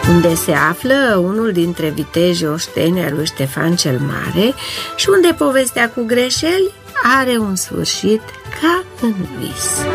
unde se află unul dintre vitejii oșteni al lui Ștefan cel Mare și unde povestea cu greșeli are un sfârșit ca în vis.